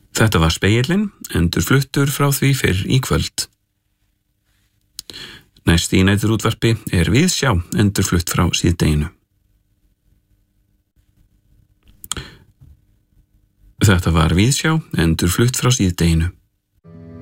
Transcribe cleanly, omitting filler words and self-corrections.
Þetta var Spegillinn, endurfluttur frá því fyrr í kvöld. Næst í næturútvarpi Viðsjá, endurflutt frá síðdeginu. Þetta var Viðsjá, endurflutt frá síðdeginu.